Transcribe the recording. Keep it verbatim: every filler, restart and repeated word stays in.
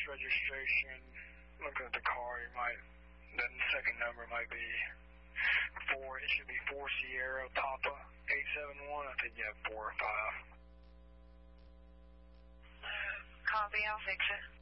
registration. Looking at the car, you might, the second number might be four, it should be four Sierra Papa eight seven one. I think you have four or five. Uh, copy, I'll fix it.